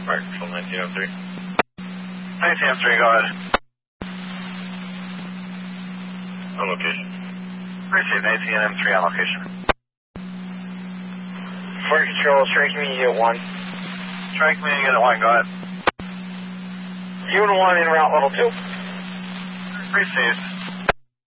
Mark from 1903. 1903, go ahead. On location. Received 19M3 on location. Fort Control, strike me at 1. Strike me again at 1, go ahead. Unit 1 in route level 2. Received.